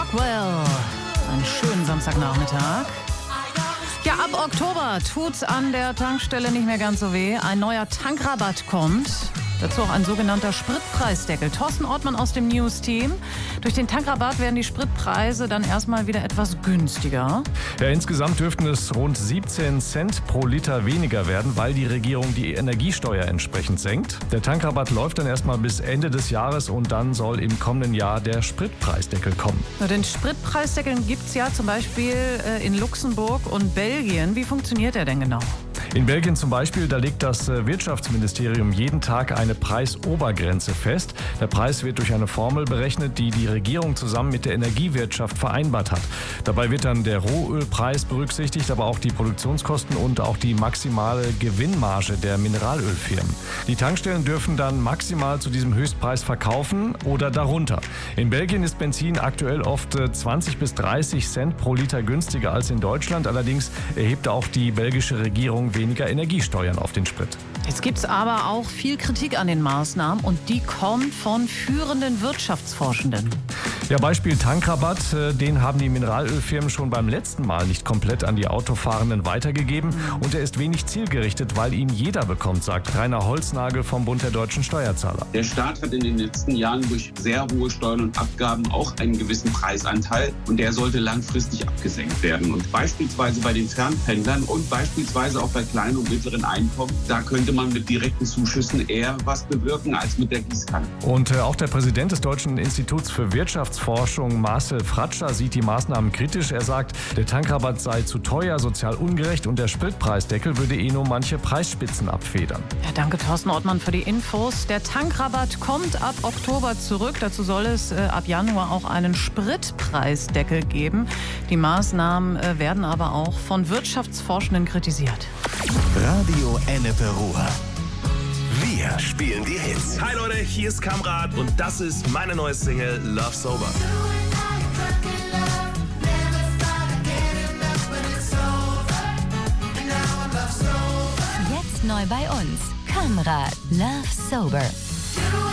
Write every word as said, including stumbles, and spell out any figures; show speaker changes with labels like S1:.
S1: Rockwell. Einen schönen Samstagnachmittag. Ja, ab Oktober tut's an der Tankstelle nicht mehr ganz so weh. Ein neuer Tankrabatt kommt. Dazu auch ein sogenannter Spritpreisdeckel. Thorsten Ortmann aus dem News-Team. Durch den Tankrabatt werden die Spritpreise dann erstmal wieder etwas günstiger.
S2: Ja, insgesamt dürften es rund siebzehn Cent pro Liter weniger werden, weil die Regierung die Energiesteuer entsprechend senkt. Der Tankrabatt läuft dann erstmal bis Ende des Jahres und dann soll im kommenden Jahr der Spritpreisdeckel kommen.
S1: Na, den Spritpreisdeckel gibt es ja zum Beispiel in Luxemburg und Belgien. Wie funktioniert der denn genau?
S2: In Belgien zum Beispiel, da legt das Wirtschaftsministerium jeden Tag eine Preisobergrenze fest. Der Preis wird durch eine Formel berechnet, die die Regierung zusammen mit der Energiewirtschaft vereinbart hat. Dabei wird dann der Rohölpreis berücksichtigt, aber auch die Produktionskosten und auch die maximale Gewinnmarge der Mineralölfirmen. Die Tankstellen dürfen dann maximal zu diesem Höchstpreis verkaufen oder darunter. In Belgien ist Benzin aktuell oft zwanzig bis dreißig Cent pro Liter günstiger als in Deutschland. Allerdings erhebt auch die belgische Regierung weniger Energiesteuern auf den Sprit.
S1: Jetzt gibt es aber auch viel Kritik an den Maßnahmen und die kommt von führenden Wirtschaftsforschenden.
S2: Ja, Beispiel Tankrabatt, den haben die Mineralölfirmen schon beim letzten Mal nicht komplett an die Autofahrenden weitergegeben. Und er ist wenig zielgerichtet, weil ihn jeder bekommt, sagt Rainer Holznagel vom Bund der deutschen Steuerzahler.
S3: Der Staat hat in den letzten Jahren durch sehr hohe Steuern und Abgaben auch einen gewissen Preisanteil und der sollte langfristig abgesenkt werden. Und beispielsweise bei den Fernpendlern und beispielsweise auch bei kleinen und mittleren Einkommen, da könnte man mit direkten Zuschüssen eher was bewirken als mit der Gießkanne.
S2: Und äh, auch der Präsident des Deutschen Instituts für Wirtschaftsforschung, Marcel Fratscher, sieht die Maßnahmen kritisch. Er sagt, der Tankrabatt sei zu teuer, sozial ungerecht und der Spritpreisdeckel würde eh nur manche Preisspitzen abfedern.
S1: Ja, danke Thorsten Ortmann für die Infos. Der Tankrabatt kommt ab Oktober zurück. Dazu soll es äh, ab Januar auch einen Spritpreisdeckel geben. Die Maßnahmen äh, werden aber auch von Wirtschaftsforschenden kritisiert.
S4: Radio Ennepe Ruhr. Wir spielen die Hits.
S5: Hi Leute, hier ist Kamrat und das ist meine neue Single Love Sober.
S6: Jetzt neu bei uns. Kamrat Love Sober.